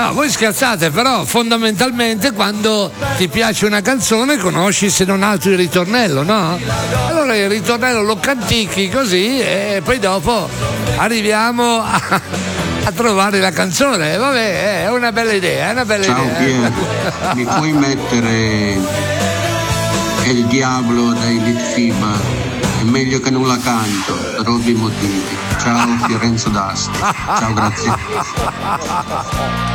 No, voi scherzate, però fondamentalmente quando ti piace una canzone conosci se non altro il ritornello, no? Allora il ritornello lo cantichi così e poi dopo arriviamo a trovare la canzone. Vabbè, è una bella idea, è una bella Ciao idea. Pier, mi puoi mettere El Diablo dai Litfiba? È meglio che non la canto, per ovvi motivi. Ciao Fiorenzo D'Asti. Ciao, grazie.